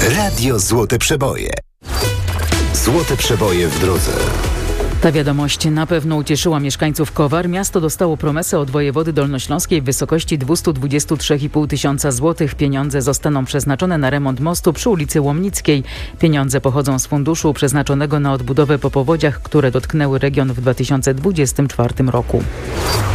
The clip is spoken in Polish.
Radio Złote Przeboje. Złote Przeboje w drodze. Ta wiadomość na pewno ucieszyła mieszkańców Kowar. Miasto dostało promesę od wojewody dolnośląskiej w wysokości 223,5 tysiąca złotych. Pieniądze zostaną przeznaczone na remont mostu przy ulicy Łomnickiej. Pieniądze pochodzą z funduszu przeznaczonego na odbudowę po powodziach, które dotknęły region w 2024 roku.